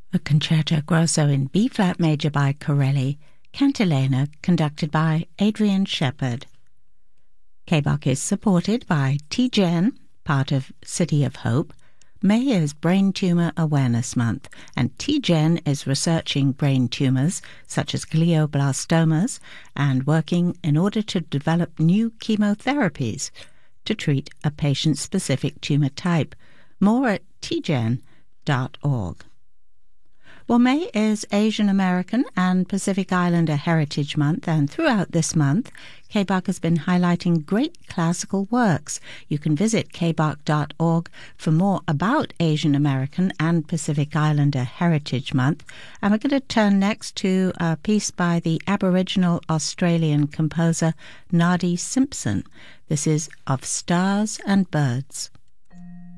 A concerto grosso in B-flat major by Corelli, Cantilena conducted by Adrian Shepard. K-Bach is supported by TGen, part of City of Hope. May is Brain Tumor Awareness Month, and TGen is researching brain tumors such as glioblastomas and working in order to develop new chemotherapies to treat a patient-specific tumor type. More at tgen.org. Well, May is Asian American and Pacific Islander Heritage Month, and throughout this month, K-Bach has been highlighting great classical works. You can visit kbach.org for more about Asian American and Pacific Islander Heritage Month. And we're going to turn next to a piece by the Aboriginal Australian composer Nadi Simpson. This is Of Stars and Birds.